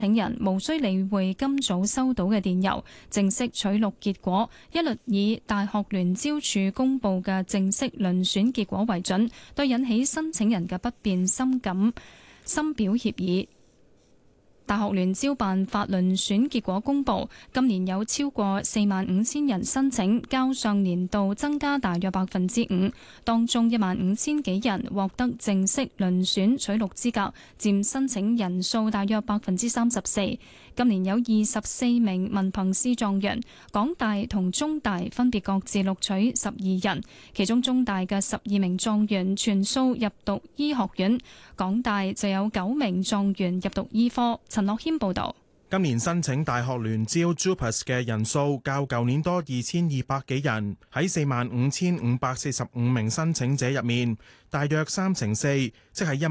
請人無需理會今早收到嘅電郵，正式取錄結果，一律以大學聯招處公佈嘅正式遴選結果為準，對引起申請人嘅不便深表歉意。大學聯招辦法遴選結果公佈，今年有超過45,000人申請，較上年度增加大約5%。當中15,000幾人獲得正式遴選取錄資格，佔申請人數大約34%。今年有24名文憑試狀元，港大同中大分別各自錄取12人，其中中大嘅12名狀元全數入讀醫學院，港大就有9名狀元入讀醫科。陳樂謙報道。 今年申請大學聯招 JUPAS 嘅人數較舊年多2,200幾人，喺45,545名申請者入面，大約4/3，即係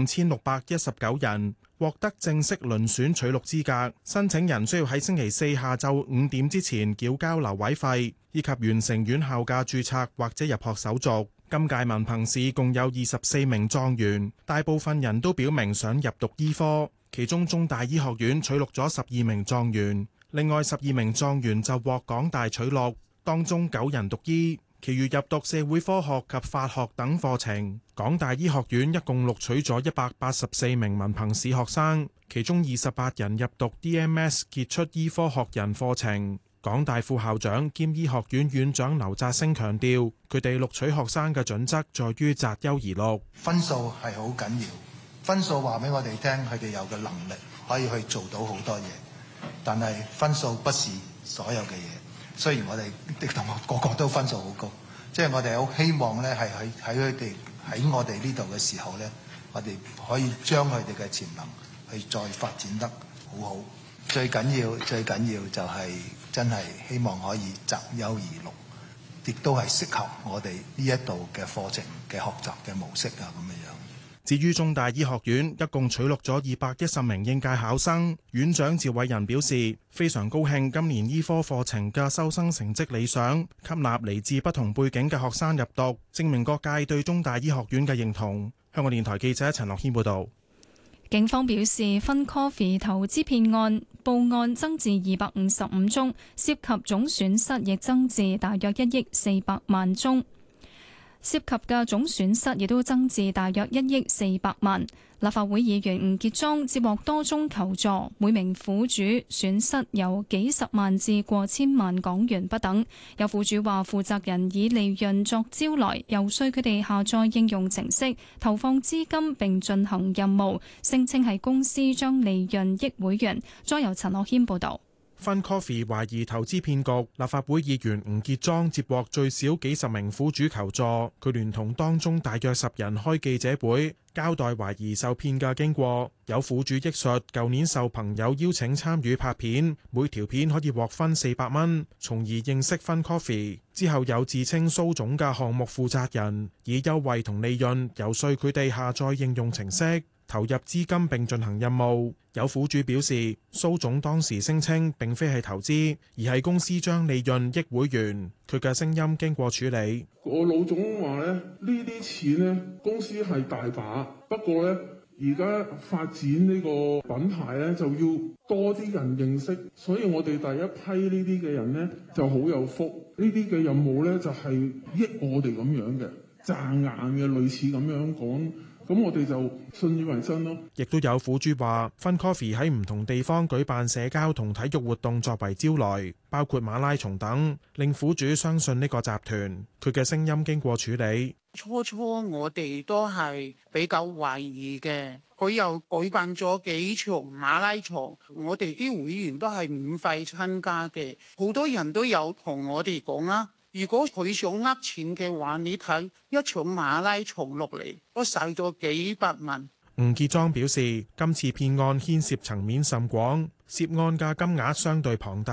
15,619人獲得正式遴選取錄資格。申請人需要喺星期四下晝5點之前繳交留位費，以及完成院校嘅註冊或者入學手續。今屆文憑試共有24名狀元，大部分人都表明想入讀醫科。其中中大醫學院取錄咗12名狀元，另外12名狀元就獲港大取錄，當中9人讀醫，其餘入讀社會科學及法學等課程。港大醫學院一共錄取咗184名文憑試學生，其中28人入讀 DMS 傑出醫科學人課程。港大副校長兼醫學院院長劉澤星強調，佢哋錄取學生嘅準則在於擇優而錄， 分數係好緊要。分數話俾我哋聽，佢哋有嘅能力可以去做到好多嘢，但係分數不是所有嘅嘢。雖然我哋啲同學個個都分數好高，即係我哋好希望咧，係喺佢哋喺我哋呢度嘅時候咧，我哋可以將佢哋嘅潛能去再發展得好好。最緊要就係真係希望可以擇優而錄，亦都係適合我哋呢一度嘅課程嘅學習嘅模式啊，咁樣樣。 至於中大醫學院一共取錄咗210名應屆考生，院長趙偉仁表示非常高興今年醫科課程嘅收生成績理想，吸納嚟自不同背景嘅學生入讀，證明各界對中大醫學院嘅認同。香港電台記者陳樂軒報導。 警方表示，FunCoffee 投資騙案報案增至255宗，涉及總損失亦增至大約1億400萬宗。涉及嘅總損失亦都增至大約1億400萬。立法會議員吳傑莊接獲多宗求助，每名苦主損失由幾十萬至過千萬港元不等。有苦主話，負責人以利潤作招來，遊說佢哋下載應用程式，投放資金並進行任務，聲稱係公司將利潤益會員。再由陳樂軒報導。 FunCoffee 懷疑投資騙局，立法會議員吳傑莊接獲最少幾十名苦主求助，佢聯同當中大約10人開記者會，交代懷疑受騙嘅經過。有苦主憶述，舊年受朋友邀請參與拍片，每條片可以獲分400蚊，從而認識FunCoffee。之後有自稱蘇總嘅項目負責人，以優惠同利潤遊說佢哋下載應用程式，投入資金並進行任務。有苦主表示，蘇總當時聲稱並非係投資，而係公司將利潤益會員。佢嘅聲音經過處理。 我老總話咧，呢啲錢咧，公司係大把，不過咧，而家發展呢個品牌咧，就要多啲人認識，所以我哋第一批呢啲嘅人咧就好有福。呢啲嘅任務咧就係益我哋咁樣嘅，賺硬嘅，類似咁樣講。咁我哋就信以為真咯。亦都有苦主話，FunCoffee喺唔同地方舉辦社交同體育活動作為招來，包括馬拉松等，令苦主相信呢個集團。佢嘅聲音經過處理。 初我哋都係比較懷疑嘅，佢又舉辦咗幾場馬拉松，我哋啲會員都係免費參加嘅，好多人都有同我哋講啦。如果佢想呃錢嘅話，你睇一場馬拉松落嚟都使咗幾百萬。 吳傑莊表示，今次騙案牽涉層面甚廣，涉案嘅金額相對龐大，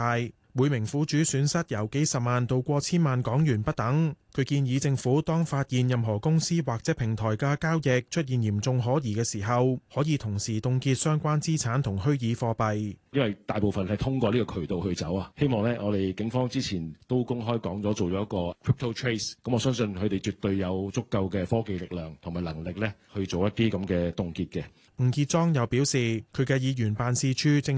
每名苦主損失由幾十萬到過千萬港元不等。佢建議政府當發現任何公司或者平台嘅交易出現嚴重可疑嘅時候，可以同時凍結相關資產同虛擬貨幣。 因為大部分係通過呢個渠道去走啊，希望呢，我哋警方之前都公開講咗做咗一個 crypto trace， 咁我相信佢哋絕對有足夠嘅科技力量同埋能力呢去做一啲咁嘅凍結嘅。 吳傑莊又表示，佢嘅議員辦事處正